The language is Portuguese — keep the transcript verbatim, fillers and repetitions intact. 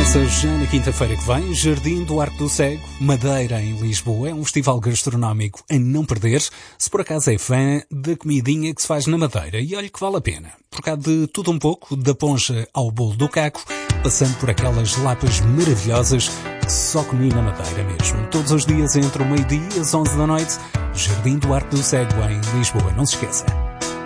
Começa já na quinta-feira que vem, Jardim do Arco do Cego, Madeira, em Lisboa. É um festival gastronómico a não perder, se por acaso é fã da comidinha que se faz na Madeira. E olha que vale a pena. Por cá de tudo um pouco, da poncha ao bolo do caco, passando por aquelas lapas maravilhosas que só comi na Madeira mesmo. Todos os dias entre o meio-dia e as onze da noite, Jardim do Arco do Cego, em Lisboa. Não se esqueça.